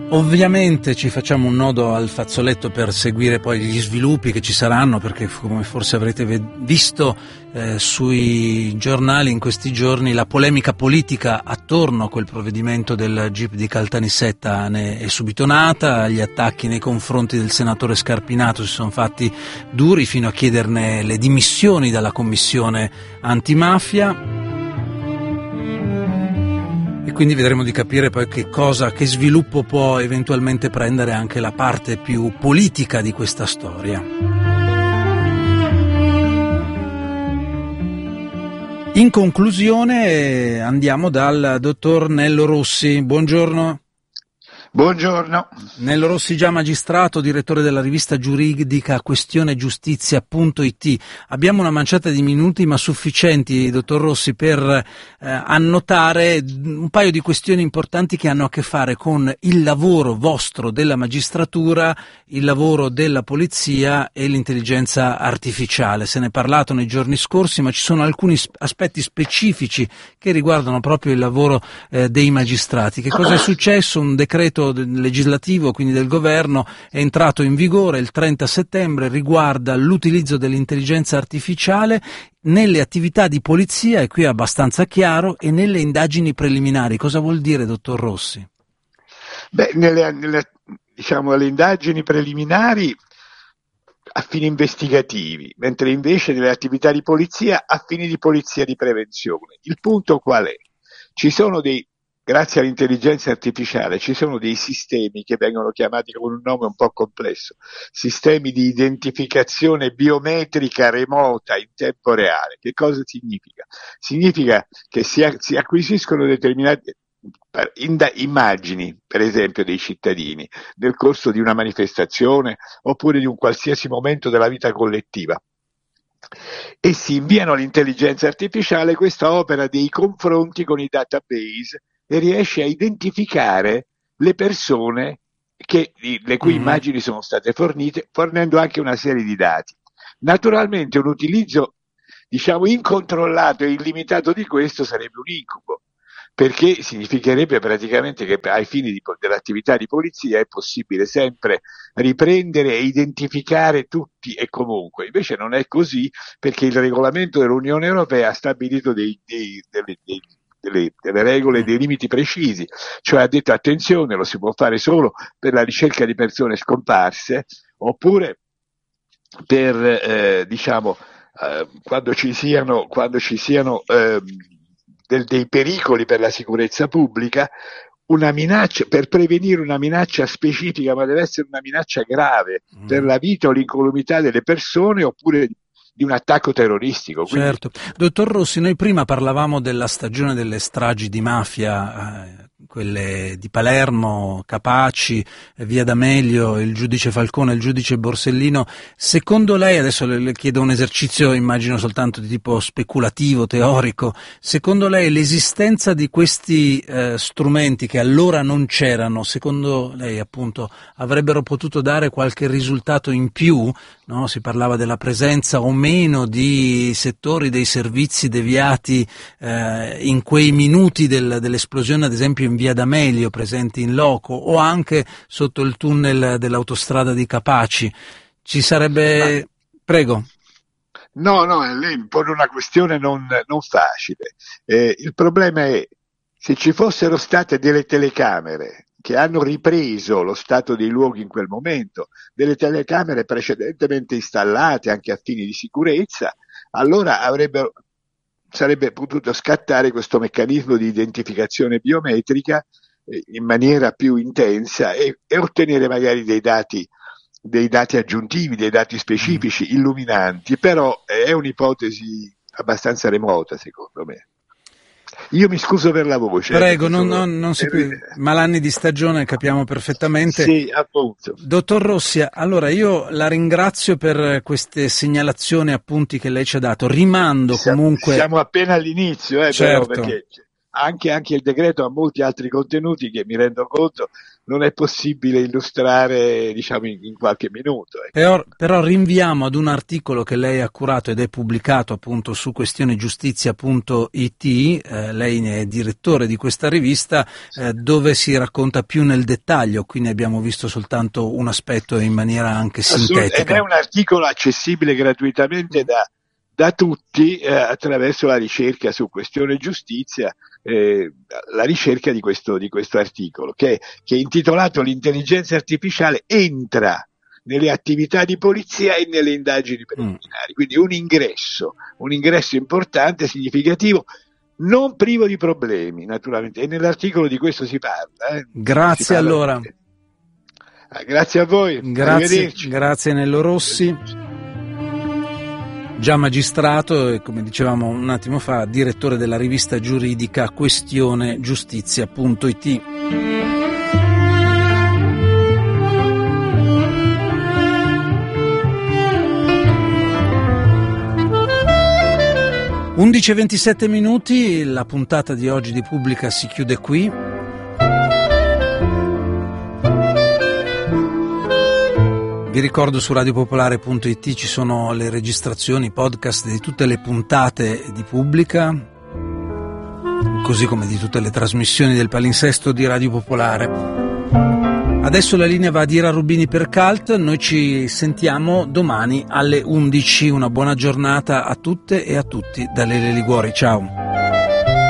Ovviamente ci facciamo un nodo al fazzoletto per seguire poi gli sviluppi che ci saranno, perché come forse avrete visto sui giornali in questi giorni la polemica politica attorno a quel provvedimento del GIP di Caltanissetta ne è subito nata, gli attacchi nei confronti del senatore Scarpinato si sono fatti duri fino a chiederne le dimissioni dalla commissione antimafia. E quindi vedremo di capire poi che sviluppo può eventualmente prendere anche la parte più politica di questa storia. In conclusione andiamo dal dottor Nello Rossi. Buongiorno. Buongiorno. Nello Rossi, già magistrato, direttore della rivista giuridica questionegiustizia.it. Abbiamo una manciata di minuti ma sufficienti, dottor Rossi, per annotare un paio di questioni importanti che hanno a che fare con il lavoro vostro della magistratura, il lavoro della polizia e l'intelligenza artificiale. Se ne è parlato nei giorni scorsi, ma ci sono alcuni aspetti specifici che riguardano proprio il lavoro dei magistrati. Che cosa è successo? Un decreto legislativo, quindi del governo, è entrato in vigore il 30 settembre, riguarda l'utilizzo dell'intelligenza artificiale nelle attività di polizia, e qui è abbastanza chiaro, e nelle indagini preliminari. Cosa vuol dire, dottor Rossi? Beh, nelle indagini preliminari a fini investigativi, mentre invece nelle attività di polizia a fini di polizia di prevenzione. Il punto qual è? Grazie all'intelligenza artificiale ci sono dei sistemi che vengono chiamati con un nome un po' complesso, sistemi di identificazione biometrica remota in tempo reale. Che cosa significa? Significa che si acquisiscono determinate immagini, per esempio, dei cittadini nel corso di una manifestazione oppure di un qualsiasi momento della vita collettiva, e si inviano all'intelligenza artificiale. Questa opera dei confronti con i database e riesce a identificare le persone le cui immagini sono state fornite, fornendo anche una serie di dati. Naturalmente un utilizzo incontrollato e illimitato di questo sarebbe un incubo, perché significherebbe praticamente che ai fini dell'attività di polizia è possibile sempre riprendere e identificare tutti e comunque. Invece non è così, perché il regolamento dell'Unione Europea ha stabilito delle regole, dei limiti precisi, cioè ha detto: attenzione, lo si può fare solo per la ricerca di persone scomparse, oppure per quando ci siano dei pericoli per la sicurezza pubblica, una minaccia, per prevenire una minaccia specifica, ma deve essere una minaccia grave per la vita o l'incolumità delle persone, oppure di un attacco terroristico. Quindi... Certo. Dottor Rossi, noi prima parlavamo della stagione delle stragi di mafia, quelle di Palermo, Capaci, Via D'Amelio, il giudice Falcone, il giudice Borsellino. Secondo lei, adesso le chiedo un esercizio immagino soltanto di tipo speculativo, teorico, secondo lei l'esistenza di questi strumenti che allora non c'erano, secondo lei appunto avrebbero potuto dare qualche risultato in più? No? Si parlava della presenza o meno di settori dei servizi deviati in quei minuti dell'esplosione, ad esempio in Via D'Amelio, presenti in loco, o anche sotto il tunnel dell'autostrada di Capaci. Ci sarebbe... Prego. No, lei pone una questione non facile. Il problema è: se ci fossero state delle telecamere che hanno ripreso lo stato dei luoghi in quel momento, delle telecamere precedentemente installate anche a fini di sicurezza, allora sarebbe potuto scattare questo meccanismo di identificazione biometrica in maniera più intensa e ottenere magari dei dati aggiuntivi, dei dati specifici, illuminanti. Però è un'ipotesi abbastanza remota, secondo me. Io mi scuso per la voce. Prego, non si può, malanni di stagione, capiamo perfettamente. Sì, appunto. Dottor Rossi, allora io la ringrazio per queste segnalazioni, appunti che lei ci ha dato. Rimando comunque... Siamo appena all'inizio, certo. Però, perché anche il decreto ha molti altri contenuti che mi rendo conto non è possibile illustrare, diciamo, in qualche minuto. Però rinviamo ad un articolo che lei ha curato ed è pubblicato appunto su questionegiustizia.it, lei ne è direttore di questa rivista, dove si racconta più nel dettaglio, quindi abbiamo visto soltanto un aspetto in maniera anche sintetica. Ed è un articolo accessibile gratuitamente da tutti attraverso la ricerca su Questione Giustizia, la ricerca di questo articolo che è intitolato "L'intelligenza artificiale entra nelle attività di polizia e nelle indagini preliminari", quindi un ingresso importante, significativo, non privo di problemi, naturalmente, e nell'articolo di questo si parla. Grazie, si parla allora. Grazie a voi. Grazie Nello Rossi. Già magistrato e, come dicevamo un attimo fa, direttore della rivista giuridica questionegiustizia.it. (11:27), la puntata di oggi di Pubblica si chiude qui. Vi ricordo, su radiopopolare.it ci sono le registrazioni, podcast di tutte le puntate di Pubblica, così come di tutte le trasmissioni del palinsesto di Radio Popolare. Adesso la linea va a Ira Rubini per Cult, noi ci sentiamo domani alle 11. Una buona giornata a tutte e a tutti da Lele Liguori, ciao!